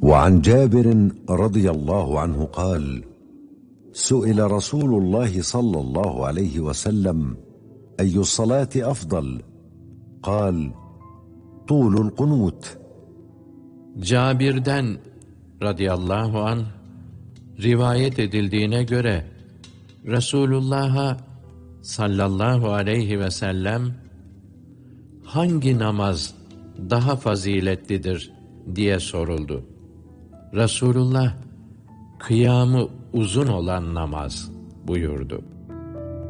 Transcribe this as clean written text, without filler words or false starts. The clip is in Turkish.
وعن جابر رضي الله عنه قال: سئل رسول الله صلى الله عليه وسلم: أي الصلاة أفضل؟ قال: طول القنوت. Cabir'den radıyallahu anh rivayet edildiğine göre Resulullah'a sallallahu aleyhi ve sellem hangi namaz daha faziletlidir diye soruldu. Resulullah kıyamı uzun olan namaz buyurdu.